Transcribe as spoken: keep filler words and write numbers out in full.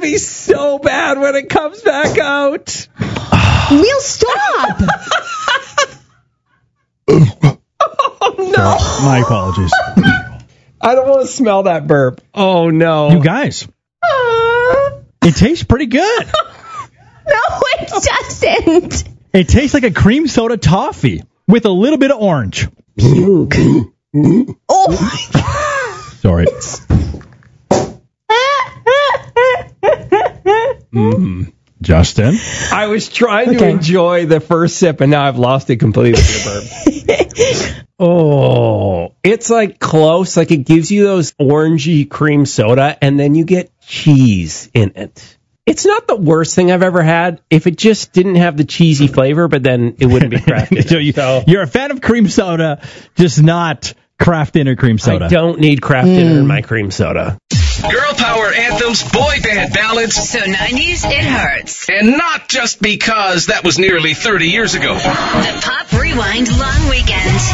taste so bad when it comes back out. Neil, stop! Oh, no. So, my apologies. I don't want to smell that burp. Oh, no. You guys, it tastes pretty good. No, it doesn't. It tastes like a cream soda toffee with a little bit of orange. Oh, my God. Sorry. Mm. Justin? I was trying to Okay. enjoy the first sip, and now I've lost it completely. The burp. Oh, it's like close. Like it gives you those orangey cream soda, and then you get cheese in it. It's not the worst thing I've ever had if it just didn't have the cheesy flavor, but then it wouldn't be Kraft. so you, so you're a fan of cream soda, just not Kraft Dinner cream soda. I don't need Kraft Dinner in my cream soda. Girl power anthems, boy band ballads. So nineties, it hurts. And not just because that was nearly thirty years ago. The Pop Rewind Long Weekend.